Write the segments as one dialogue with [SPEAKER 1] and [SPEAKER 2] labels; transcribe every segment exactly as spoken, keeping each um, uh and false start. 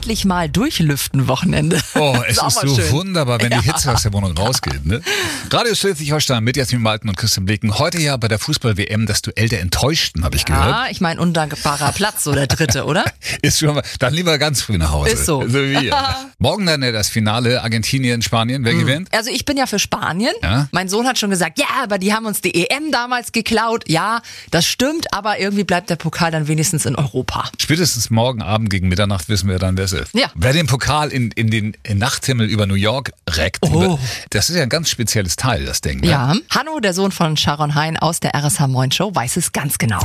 [SPEAKER 1] endlich mal durchlüften Wochenende.
[SPEAKER 2] Oh, es
[SPEAKER 1] ist,
[SPEAKER 2] ist so
[SPEAKER 1] schön.
[SPEAKER 2] wunderbar, wenn
[SPEAKER 1] Ja.
[SPEAKER 2] die Hitze aus der Wohnung rausgeht. Ne? Radio Schleswig-Holstein mit Jasmin Malten und Christian Blicken. Heute ja bei der Fußball-W M das Duell der Enttäuschten, habe ich gehört.
[SPEAKER 1] Ja, ich meine, undankbarer Platz, so der dritte, oder?
[SPEAKER 2] Ist schon mal, dann lieber ganz früh nach Hause.
[SPEAKER 1] Ist so.
[SPEAKER 2] So wie wir. Morgen dann ja das Finale Argentinien, Spanien. Wer gewinnt?
[SPEAKER 1] Also ich bin ja für Spanien.
[SPEAKER 2] Ja?
[SPEAKER 1] Mein Sohn hat schon gesagt, ja, aber die haben uns die E M damals geklaut. Ja, das stimmt, aber irgendwie bleibt der Pokal dann wenigstens in Europa.
[SPEAKER 2] Spätestens morgen Abend gegen Mitternacht wissen wir dann, wer es ist.
[SPEAKER 1] Ja.
[SPEAKER 2] Wer den Pokal in, in den in Nachthimmel über New York reckt,
[SPEAKER 1] Oh.
[SPEAKER 2] das ist ja ein ganz spezielles Teil, das Ding. Ne?
[SPEAKER 1] Ja, Hanno, der Sohn von Sharon Hein aus der R S H Moin Show, weiß es ganz genau.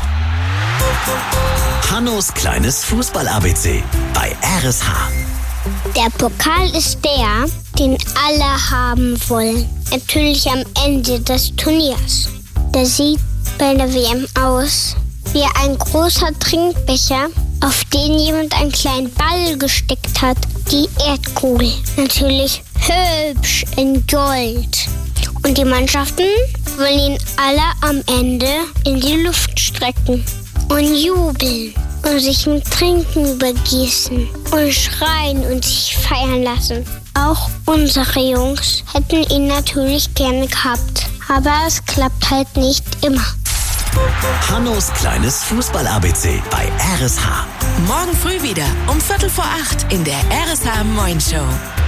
[SPEAKER 3] Hannos kleines Fußball-A B C bei R S H.
[SPEAKER 4] Der Pokal ist der, den alle haben wollen. Natürlich am Ende des Turniers. Der sieht bei der W M aus wie ein großer Trinkbecher, auf den jemand einen kleinen Ball gesteckt hat. Die Erdkugel. Natürlich hübsch in Gold. Und die Mannschaften wollen ihn alle am Ende in die Luft strecken und jubeln und sich mit Trinken übergießen und schreien und sich feiern lassen. Auch unsere Jungs hätten ihn natürlich gerne gehabt, aber es klappt halt nicht immer.
[SPEAKER 3] Hannos kleines Fußball-A B C bei R S H.
[SPEAKER 5] Morgen früh wieder um Viertel vor acht in der R S H Moin Show.